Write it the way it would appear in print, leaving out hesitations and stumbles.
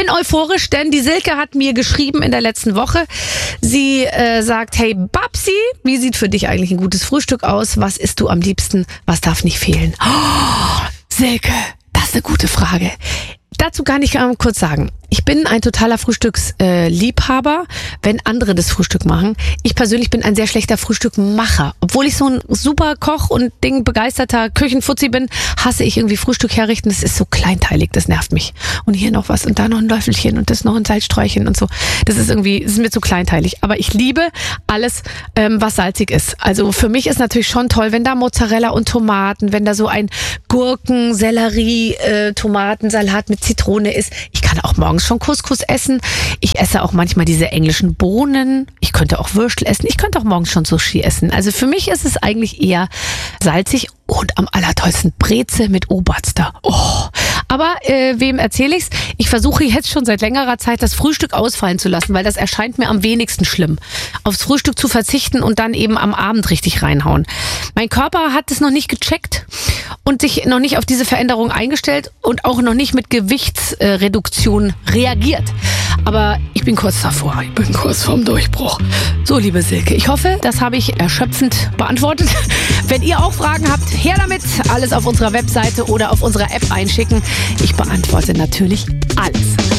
bin euphorisch, denn die Silke hat mir geschrieben in der letzten Woche. Sie sagt, hey Babsi, wie sieht für dich eigentlich ein gutes Frühstück aus? Was isst du am liebsten? Was darf nicht fehlen? Oh, Silke, das ist eine gute Frage. Dazu kann ich kurz sagen, ich bin ein totaler Frühstücksliebhaber, wenn andere das Frühstück machen. Ich persönlich bin ein sehr schlechter Frühstückmacher. Obwohl ich so ein super Koch und begeisterter Küchenfuzzi bin, hasse ich irgendwie Frühstück herrichten. Das ist so kleinteilig, das nervt mich. Und hier noch was und da noch ein Löffelchen und das noch ein Salzsträuchchen und so. Das ist mir zu kleinteilig. Aber ich liebe alles, was salzig ist. Also für mich ist natürlich schon toll, wenn da Mozzarella und Tomaten, wenn da so ein Gurken, Sellerie, Tomatensalat mit Zitrone ist. Ich kann auch morgens schon Couscous essen. Ich esse auch manchmal diese englischen Bohnen. Ich könnte auch Würstel essen. Ich könnte auch morgens schon Sushi essen. Also für mich ist es eigentlich eher salzig und am allertollsten Breze mit Oberster. Oh. Aber wem erzähle ich's? Ich versuche jetzt schon seit längerer Zeit das Frühstück ausfallen zu lassen, weil das erscheint mir am wenigsten schlimm. Aufs Frühstück zu verzichten und dann eben am Abend richtig reinhauen. Mein Körper hat es noch nicht gecheckt und sich noch nicht auf diese Veränderung eingestellt und auch noch nicht mit Gewichtsreduktion reagiert. Aber ich bin kurz davor. Ich bin kurz vorm Durchbruch. So, liebe Silke, ich hoffe, das habe ich erschöpfend beantwortet. Wenn ihr auch Fragen habt, her damit. Alles auf unserer Webseite oder auf unserer App einschicken. Ich beantworte natürlich alles.